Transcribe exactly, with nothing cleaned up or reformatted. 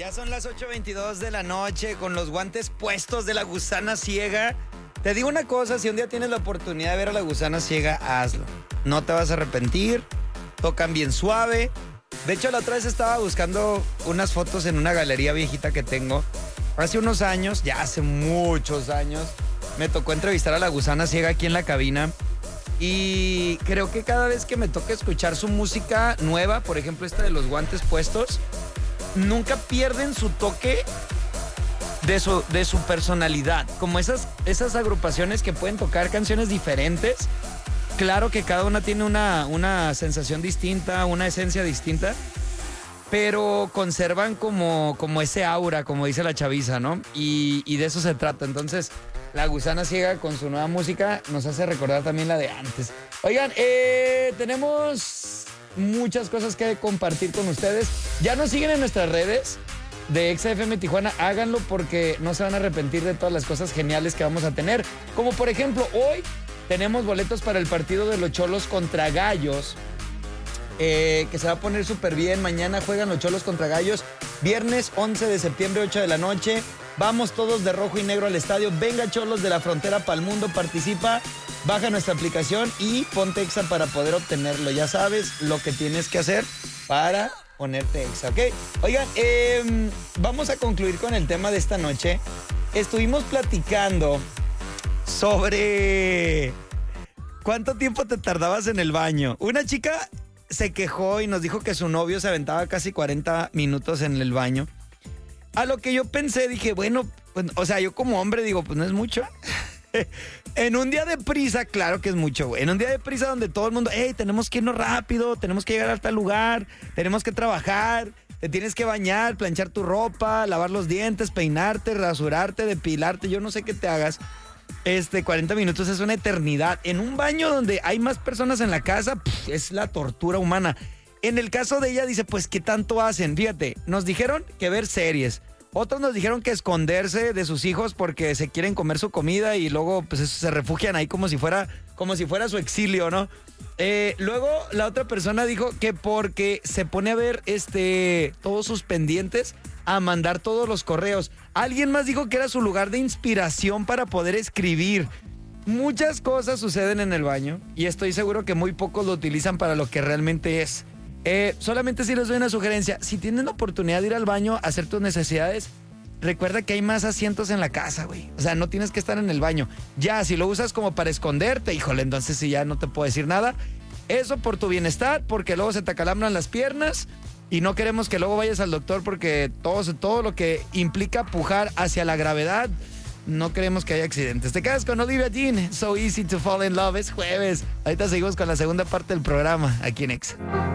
Ya son las ocho veintidós de la noche con los guantes puestos de la gusana ciega. Te digo una cosa, si un día tienes la oportunidad de ver a la gusana ciega, hazlo. No te vas a arrepentir, tocan bien suave. De hecho, la otra vez estaba buscando unas fotos en una galería viejita que tengo. Hace unos años, ya hace muchos años, me tocó entrevistar a la gusana ciega aquí en la cabina. Y creo que cada vez que me toca escuchar su música nueva, por ejemplo esta de los guantes puestos, nunca pierden su toque de su, de su personalidad. Como esas, esas agrupaciones que pueden tocar canciones diferentes. Claro que cada una tiene una, una sensación distinta, una esencia distinta, pero conservan como, como ese aura, como dice la chaviza, ¿no? Y, y de eso se trata. Entonces, la gusana ciega con su nueva música nos hace recordar también la de antes. Oigan, eh, tenemos muchas cosas que compartir con ustedes. Ya nos siguen en nuestras redes de Exa F M Tijuana. Háganlo porque no se van a arrepentir de todas las cosas geniales que vamos a tener. Como por ejemplo, hoy tenemos boletos para el partido de los Cholos contra Gallos, eh, que se va a poner súper bien. Mañana juegan los Cholos contra Gallos. Viernes once de septiembre, ocho de la noche. Vamos todos de rojo y negro al estadio. Venga, Cholos de la frontera pa'l mundo, participa. Baja nuestra aplicación y ponte Exa para poder obtenerlo. Ya sabes lo que tienes que hacer para ponerte Exa, ¿ok? Oigan, eh, vamos a concluir con el tema de esta noche. Estuvimos platicando sobre cuánto tiempo te tardabas en el baño. Una chica se quejó y nos dijo que su novio se aventaba casi cuarenta minutos en el baño. A lo que yo pensé, dije, bueno, pues, o sea, yo como hombre digo, pues no es mucho. En un día de prisa, claro que es mucho, güey. En un día de prisa donde todo el mundo, hey, tenemos que irnos rápido, tenemos que llegar a tal lugar, tenemos que trabajar, te tienes que bañar, planchar tu ropa, lavar los dientes, peinarte, rasurarte, depilarte, yo no sé qué te hagas. Este, cuarenta minutos es una eternidad. En un baño donde hay más personas en la casa, pff, es la tortura humana. En el caso de ella dice, pues, ¿qué tanto hacen? Fíjate, nos dijeron que ver series. Otros nos dijeron que esconderse de sus hijos porque se quieren comer su comida y luego pues eso, se refugian ahí como si fuera, como si fuera su exilio, ¿no? Eh, luego la otra persona dijo que porque se pone a ver este, todos sus pendientes, a mandar todos los correos. Alguien más dijo que era su lugar de inspiración para poder escribir. Muchas cosas suceden en el baño y estoy seguro que muy pocos lo utilizan para lo que realmente es. Eh, solamente si les doy una sugerencia, si tienen la oportunidad de ir al baño a hacer tus necesidades, recuerda que hay más asientos en la casa, güey. O sea, no tienes que estar en el baño. Ya, si lo usas como para esconderte, híjole, entonces sí ya no te puedo decir nada. Eso por tu bienestar, porque luego se te acalambran las piernas y no queremos que luego vayas al doctor porque todo, todo lo que implica pujar hacia la gravedad, no queremos que haya accidentes. Te quedas con Olivia Dean, So Easy to Fall in Love. Es jueves. Ahorita seguimos con la segunda parte del programa aquí en Exa.